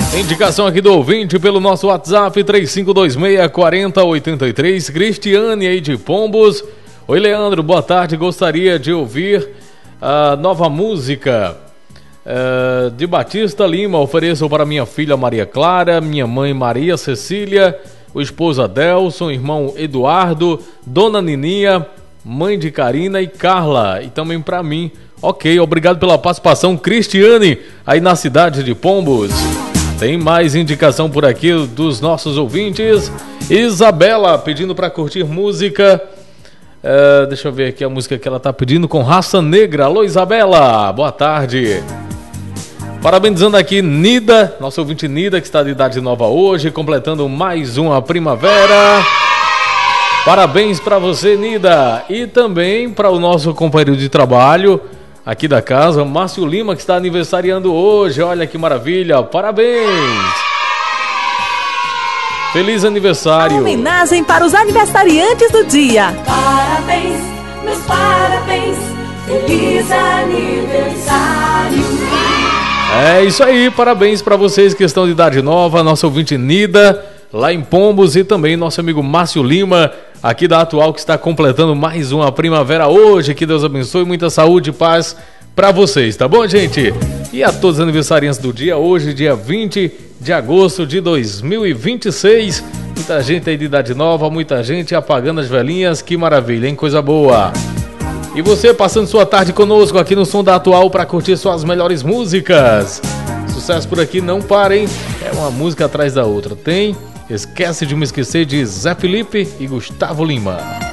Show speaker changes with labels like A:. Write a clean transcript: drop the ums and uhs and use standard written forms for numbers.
A: Indicação aqui do ouvinte pelo nosso WhatsApp 3526-4083, Cristiane aí de Pombos. Oi, Leandro, boa tarde, gostaria de ouvir a nova música de Batista Lima. Ofereço para minha filha Maria Clara, minha mãe Maria Cecília, o esposo Adelson, irmão Eduardo, dona Nininha, mãe de Karina e Carla, e também para mim. Ok, obrigado pela participação, Cristiane, aí na cidade de Pombos. Tem mais indicação por aqui dos nossos ouvintes. Isabela pedindo para curtir música. Deixa eu ver aqui a música que ela tá pedindo, com Raça Negra. Alô, Isabela, boa tarde. Parabenizando aqui Nida, nosso ouvinte Nida, que está de idade nova hoje, completando mais uma primavera. Parabéns para você, Nida. E também para o nosso companheiro de trabalho aqui da casa, Márcio Lima, que está aniversariando hoje. Olha que maravilha, parabéns! Feliz aniversário!
B: Homenagem para os aniversariantes do dia.
C: Parabéns, meus parabéns, feliz aniversário.
A: É isso aí, parabéns para vocês que estão de idade nova, nosso ouvinte Nida, lá em Pombos, e também nosso amigo Márcio Lima, aqui da Atual, que está completando mais uma primavera hoje. Que Deus abençoe, muita saúde e paz para vocês, tá bom, gente? E a todos os aniversariantes do dia, hoje, dia 20 de agosto de 2026. Muita gente aí de idade nova, muita gente apagando as velhinhas, que maravilha, hein? Coisa boa. E você passando sua tarde conosco aqui no Som da Atual para curtir suas melhores músicas. Sucesso por aqui, não parem, é uma música atrás da outra. Tem Esquece de Me Esquecer, de Zé Felipe e Gustavo Lima.